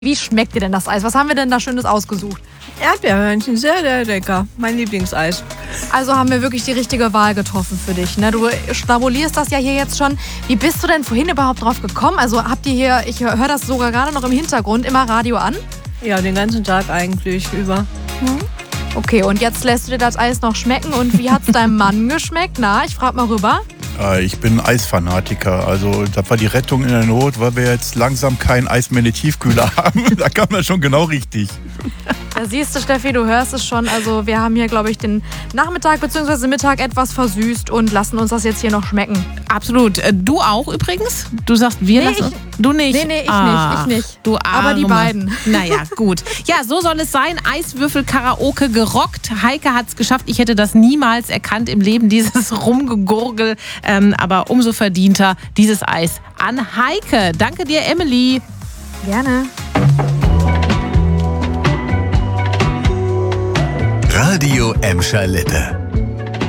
Wie schmeckt dir denn das Eis? Was haben wir denn da Schönes ausgesucht? Erdbeerhörnchen, sehr, sehr lecker. Mein Lieblingseis. Also haben wir wirklich die richtige Wahl getroffen für dich. Ne? Du stabulierst das ja hier jetzt schon. Wie bist du denn vorhin überhaupt drauf gekommen? Also habt ihr hier, ich höre das sogar gerade noch im Hintergrund, immer Radio an? Ja, den ganzen Tag eigentlich über. Okay, und jetzt lässt du dir das Eis noch schmecken. Und wie hat's deinem Mann geschmeckt? Na, ich frag mal rüber. Ich bin Eisfanatiker. Also das war die Rettung in der Not, weil wir jetzt langsam kein Eis mehr in die Tiefkühler haben. Da kam das schon genau richtig. Da siehst du, Steffi, du hörst es schon. Also wir haben hier, glaube ich, den Nachmittag bzw. Mittag etwas versüßt und lassen uns das jetzt hier noch schmecken. Absolut. Du auch übrigens? Du sagst, wir lassen... Du nicht? Nee, ich nicht. Du Aber die Arme. beiden. Naja, gut. Ja, so soll es sein. Eiswürfel-Karaoke gerockt. Heike hat es geschafft. Ich hätte das niemals erkannt im Leben, dieses Rumgegurgel. Aber umso verdienter dieses Eis an Heike. Danke dir, Emily. Gerne. Radio Emscher Lippe.